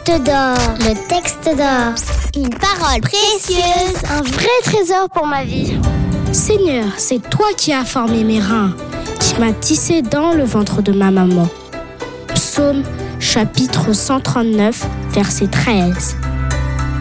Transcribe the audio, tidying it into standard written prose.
texte d'or. Le texte d'or. Une parole précieuse. Un vrai trésor pour ma vie. Seigneur, c'est toi qui as formé mes reins, qui m'as tissé dans le ventre de ma maman. Psaume chapitre 139, verset 13.